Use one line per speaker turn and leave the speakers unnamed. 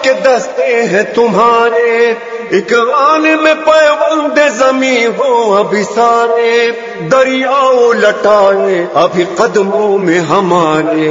के दस्ते हैं तुम्हारे, एक आने में पैबंद ज़मी हो अभी सारे, दरियाओं लटाए अभी कदमों में हमारे।